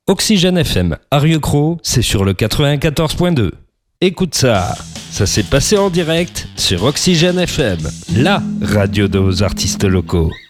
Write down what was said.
Oxygène FM, Arieux-Cros, c'est sur le 94.2. Écoute ça, ça s'est passé en direct sur Oxygène FM, la radio de vos artistes locaux.